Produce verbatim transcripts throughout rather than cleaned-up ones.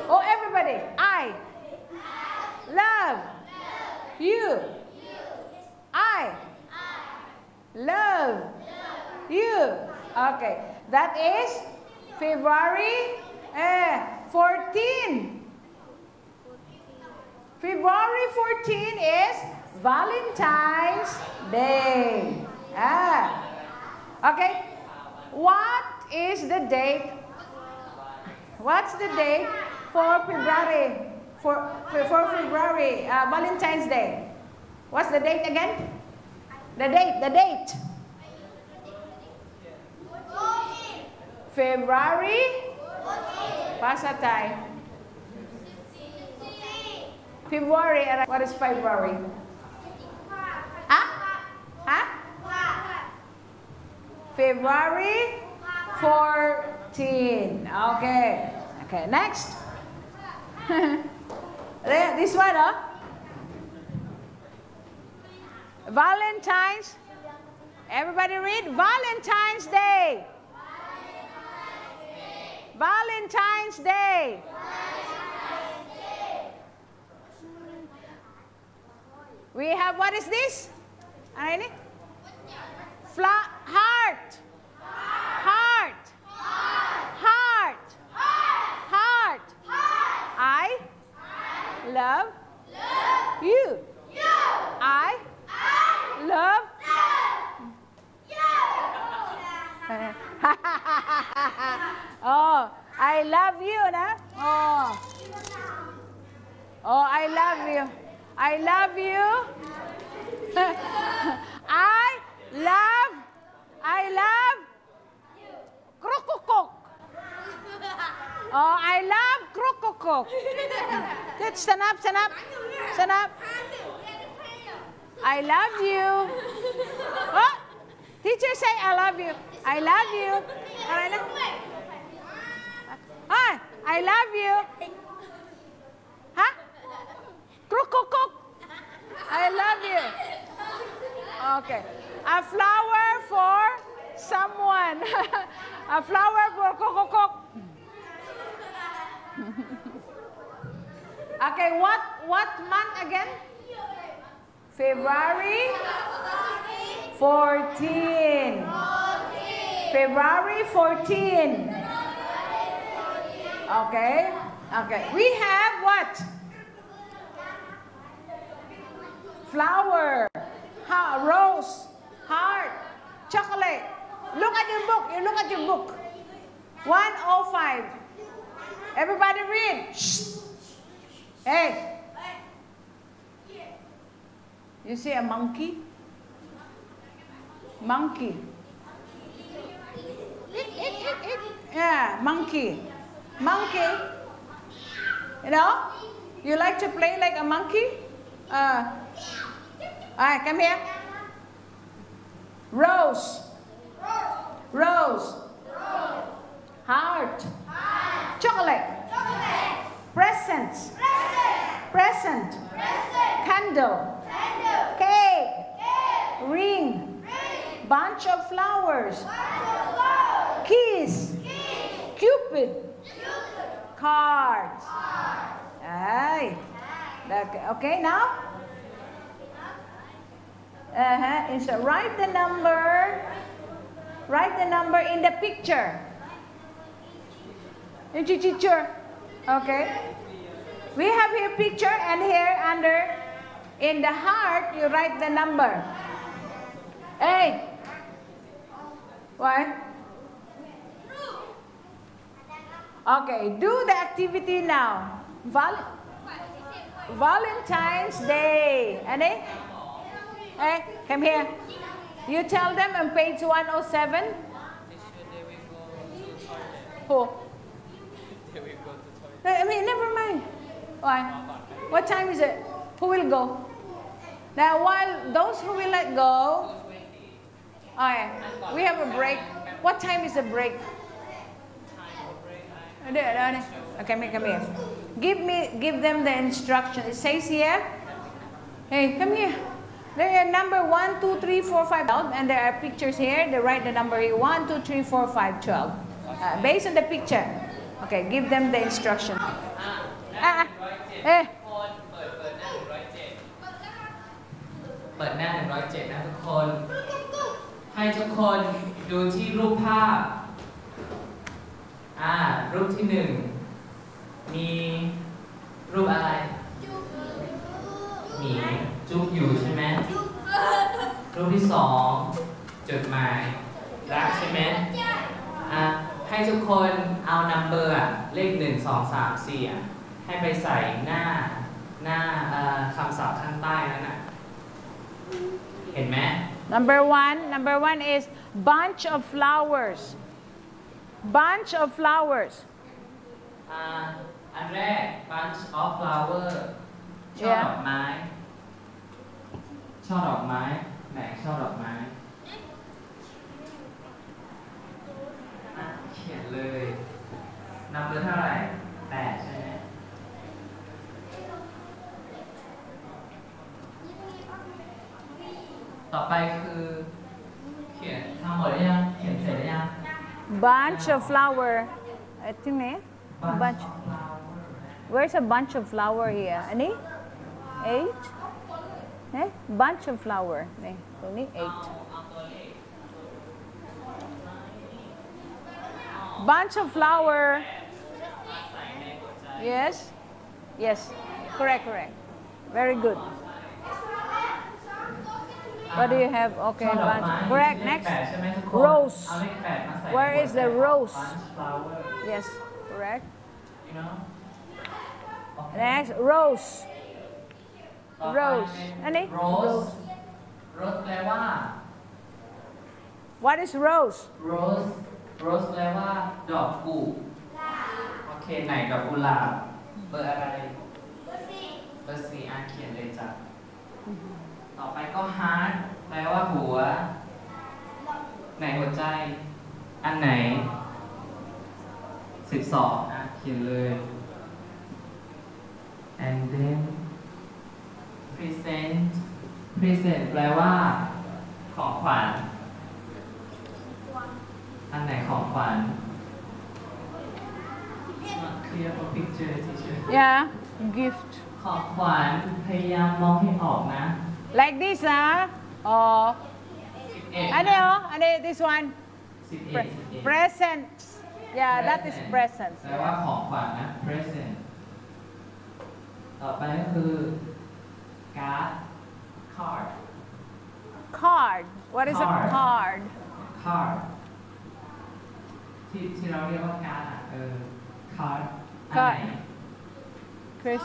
Oh, everybody. I love you. I love you. Okay. That is February uh, fourteen. February fourteen is Valentine's Day. Ah. Okay. What is the date? What's the date for February? For, for, for February, uh, Valentine's Day. What's the date again? The date, the date. February. Pasatay. February. What is February? Huh? Huh? February fourteen. Okay. Okay, next. This one, huh? Valentine's. Everybody read. Valentine's Day. Valentine's Day. We have, what is this? Ano ini? Fla heart. Heart. Heart. Heart. I love you. I love you. Oh, I love you, na? Oh. Oh, I love you. I love you. I love, I love Krokokok. Oh, I love Krokokok. Good, stand up, stand up, stand up. I love you. Oh, teacher say I love you. I love you. Ah, I love you. Huh? Krokokok. I love you. Okay. A flower for someone. A flower for Krokokok. Okay, what what month again? February fourteen. February fourteen. Okay. Okay. We have what? Flower, ha, rose, heart, chocolate. Look at your book. You look at your book. one oh five. Everybody read. Shh. Hey. You see a monkey? Monkey. Yeah, monkey. Monkey. You know? You like to play like a monkey? Uh, Alright, come here. Rose. Rose. Heart. Chocolate. Presents. Present. Candle. Cake. Ring. Bunch of flowers. Keys. Cupid. Cards. Aye. Okay, okay, now? Uh-huh. So write the number. Write the number in the picture. In the picture. Okay. We have here picture and here under. In the heart, you write the number. Hey. Why? Okay, do the activity now. Val Valentine's Day. Any? Hey, come here. You tell them on page one oh seven. Who? I mean, never mind. Why? What time is it? Who will go? Now, while those who will let go, okay, we have a break. What time is the break? Okay, come here, come here. Give me, give them the instruction. It says here, hey, come here. There are number one, two, three, four, five, twelve, and there are pictures here. They write the number here, one, two, three, four, five, twelve. Uh, based on the picture. Okay, give them the instruction. อ่ะเอ๊ะคนเปิดเปิดหน้าหนึ่งร้อยเจ็ดเปิดหน้าหนึ่งร้อยเจ็ดนะทุกคน ให้ทุกคนดูที่รูปภาพ อ่า รูปที่หนึ่งมีรูปอะไรหมีจุ๊บอยู่ใช่ไหมรูปที่สองจดหมายรักใช่ไหมอ่ะให้ทุกคนเอานัมเบอร์อะเลขหนึ่งสองสามสี่อะให้ไปใส่หน้าหน้าคำศัพท์ข้างใต้นั่นน่ะเห็นไหม number one number one is bunch of flowers bunch of flowers อ่าอันแรก bunch of flower ช่อ Yeah. ดอกไม้ช่อดอกไม้ไหนช่อดอกไม้อ่ะเขียนเลยนับเบอร์เท่าไหร่แปดใช่ไหมต่อไปคือเขียนทำหมดหรือยังเขียนเสร็จหรือยัง bunch of flower ไอ้ที่ไหน bunch of flower where's a bunch of flower here อันนี้ eight เนี่ย bunch of flower นี่ตรงนี้ eight bunch of flower yes yes correct correct very good what do you have okay bunch correct next rose where is the rose yes correct next rose rose อันนี้ rose rose แปลว่า what is rose rose rose แปลว่าดอกกุโอเคไหนดอกกุหลาบเบอร์อะไรเบอร์สี่เบอร์สี่อ่านเขียนเลยจ้ะต่อไปก็ heart แปลว่าหัวไหนหัวใจอันไหนสิบสองอ่ะเขียนเลย and then present present แปลว่าของขวัญอันไหนของขวัญ clear for picture teacher yeah gift ของขวัญพยายามมองให้ออกนะ like this นะ or สิบเอ็ดอันนี้เหรออันนี้ this one สิบเอ็ด present yeah that is present แปลว่าของขวัญนะ present ต่อไปก็คือการ์ด card card what is a card card ที่ที่เราเรียกว่าการ์ดอ่ะเออ card อันไหน Chris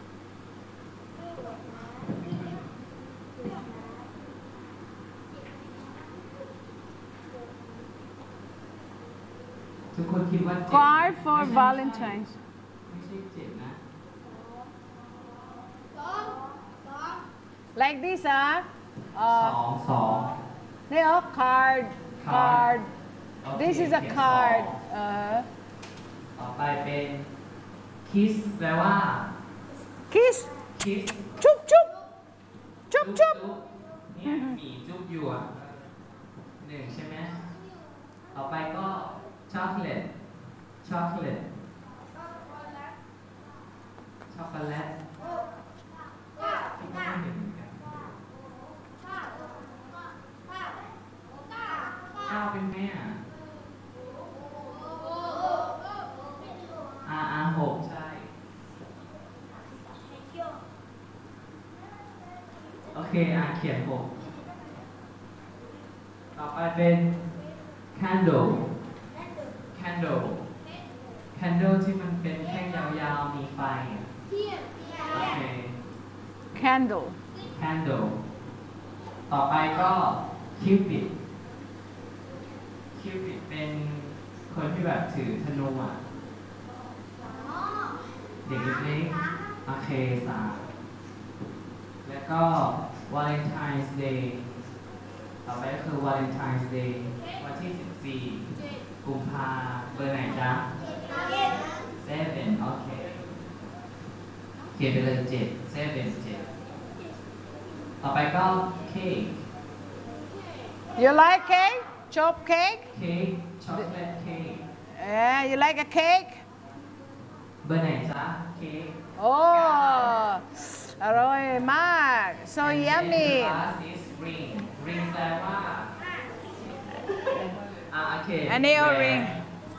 ทุกคนคิดว่าเจ็ด card for ไม่ใช่ Valentine's ไม่ใช่เจ็ดนะ like this อ่ะส uh องสองนี่เหรอ card card โอเค this is a เขียน card สองเออต่อไปเป็น kiss แปลว่า kiss kiss จุ๊บจุ๊บจุ๊บจุ๊บเนี่ยหมีจุ๊บอยู่อ่ะหนึ่งใช่ไหมต่อไปก็ช็อกโกแลตช็อกโกแลตช็อกโกแลตที่ไม่เห็นเหมือนกันข้าวเป็นแม่อ่ะอาอาหกใช่โอเคอ่ะเขียนหกต่อไปเป็น candle candle candle ที่มันเป็นแท่งยาวๆมีไฟอ่ะโอเค candle candle ต่อไปก็ cupid cupid เป็นคนที่แบบถือธนูอ่ะเด็กเล็กๆโอเคสามแล้วก็ Valentine's Day ต่อไปก็คือ Valentine's Day วันที่สิบสี่กุมภาเบอร์ไหนจ๊ะ seven โอเคเขียนไปเลยเจ็ด seven เจ็ดต่อไปก็ cake you like cake chop cake cake chocolate cake yeah you like a cake เบอร์ไหนจ๊ะเค้กโอ้อร่อยมาก so And then yummy the last is ring ring แปลว่าอ่าโอเคอันนี้เอา Where? ring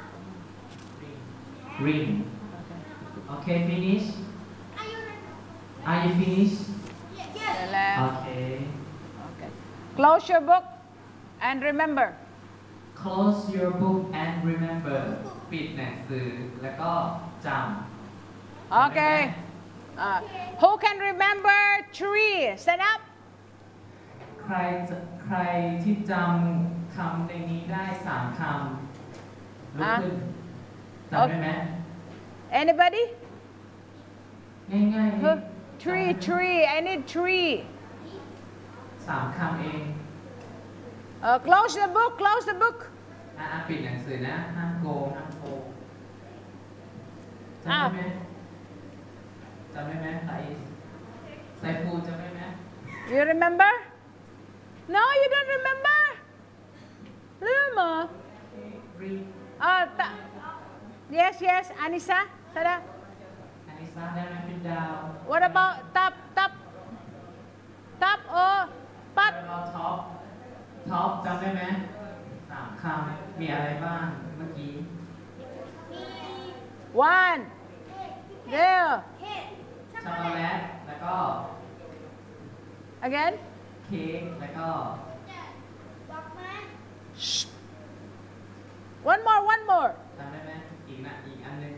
ring okay finish are you finished เสร็จแล้ว okay okay close your book and remember close your book and remember ปิดหนังสือแล้วก็จำ okay uh, who can remember three stand up ใครจะใครที่จำคำในนี้ได้สามคำลุกขึ้นจำได้ไหม anybody ง่ายๆ Huh? three three I need three สามคำเอง uh, close the book close the book อ่ะอ่ะปิดหนังสือนะห้ามโกงห้ามโกงจำได้ไหมจำได้ไหมไซไซฟูจำได้ไหม you remember no you don't remember ลืมเหรอรี uh, ta- yes yes Anissa Sada อันนี้ซ่าได้ไหมเป็นดาว what about tap tap tap or pat แล้วก็ท็อปท็อปจำได้ไหมสามคำมีอะไรบ้างเมื่อกี้ one there ช็อกโกแลตแล้วก็ again เค้กแล้วก็ Shh. one more one more จำได้ไหมอีกนะอีกอันหนึง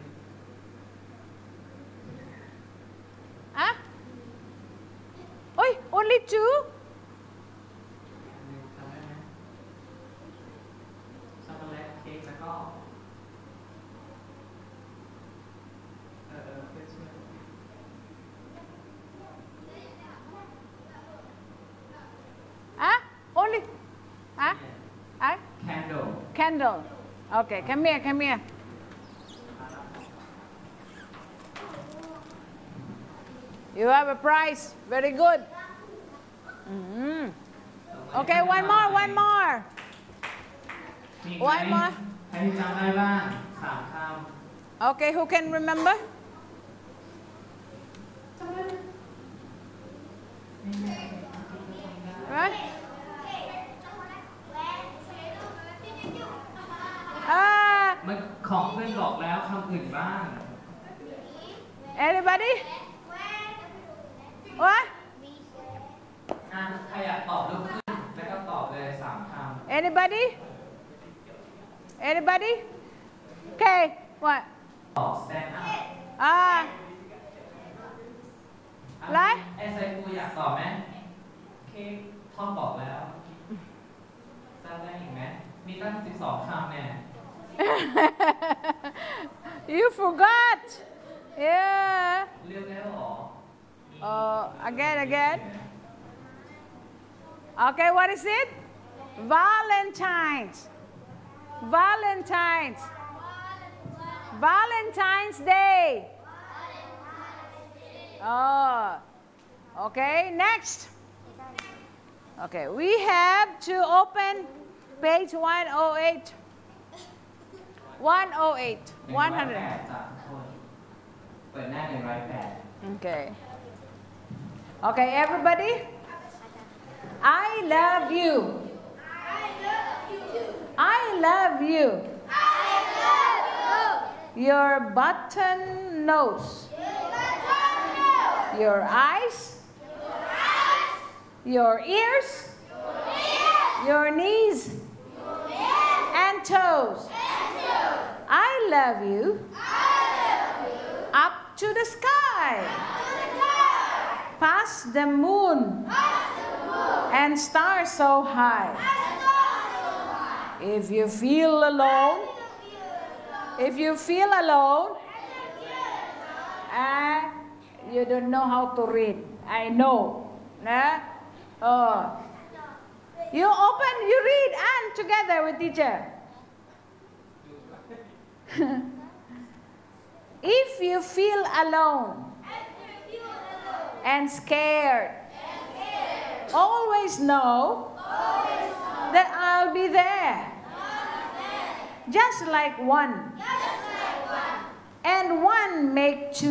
huh oi only two อันหนึงจำได้ไหมช็อกโกแลตเค้กแล้วก็เออเออเพื่อนช่วย huh only huh huh candle candle okay come here come here you have a prize very good mm. okay one more one more มีไหม One more ใครที่จำได้บ้างสามค okay who can remember ำ right ah มันของเพื่อนบอกแล้วคำอื่นบ้าง anybody what อ่ะใครอยากตอบลุกขึ้นแล้วก็ตอบเลยสามค anybody anybody okay what ำตอบ stand up ah ไรไอ้ไซฟูอยากตอบไหมเค้กท่อมบอกแล้วจำได้อีกไหมมีตั้งสิบสองคำเนี่ย you forgot yeah เลือกได้หรอ uh, again again okay what is it Valentine's Valentine's Valentine's Day oh okay next okay we have to open page one oh eight one oh eight one hundred จากทุกคนเปิดหน้าหนึ่งร้อยแปด okay okay everybody I love you I love you your button nose your eyes your ears your knees and toes I love you up to the sky past the moon and stars so high if you feel alone if you feel alone and you don't know how to read I know nah? oh. you open you read and together with teacher if you feel alone and scared always know that I'll be there just like one and one make two